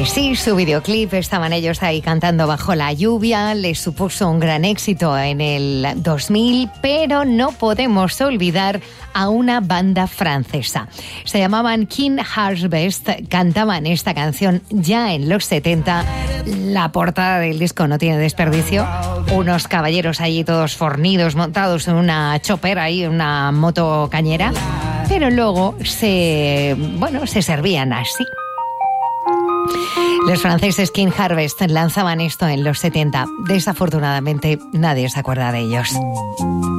sí, su videoclip, estaban ellos ahí cantando bajo la lluvia, les supuso un gran éxito en el 2000, pero no podemos olvidar a una banda francesa. Se llamaban King Harvest, cantaban esta canción ya en los 70. La portada del disco no tiene desperdicio. Unos caballeros allí todos fornidos, montados en una chopper ahí, una moto cañera, pero luego se servían así. Los franceses King Harvest lanzaban esto en los 70. Desafortunadamente, nadie se acuerda de ellos.